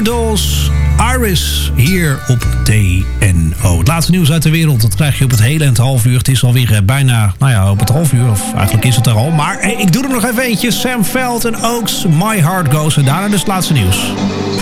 Dolls, Iris, hier op TNO. Het laatste nieuws uit de wereld, dat krijg je op het hele en het half uur. Het is alweer bijna, op het half uur, of eigenlijk is het er al. Maar ik doe er nog even eentje. Sam Veld en Oaks, My Heart Goes. En daarna dus het laatste nieuws.